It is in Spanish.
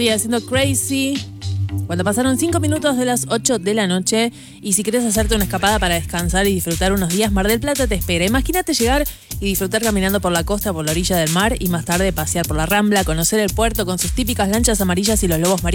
Estoy haciendo Crazy. Cuando pasaron 5 minutos de las 8 de la noche, y si querés hacerte una escapada para descansar y disfrutar unos días, Mar del Plata te espera. Imagínate llegar y disfrutar caminando por la costa, por la orilla del mar, y más tarde pasear por la Rambla, conocer el puerto con sus típicas lanchas amarillas y los lobos marinos.